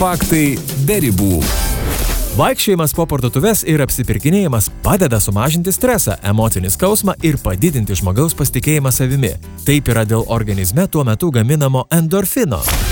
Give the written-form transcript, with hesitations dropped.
Faktai be ribų. Vaikščiojimas po parduotuves ir apsipirkinėjimas padeda sumažinti stresą, emocinį skausmą ir padidinti žmogaus pasitikėjimą savimi. Taip yra dėl organizme tuo metu gaminamo endorfino.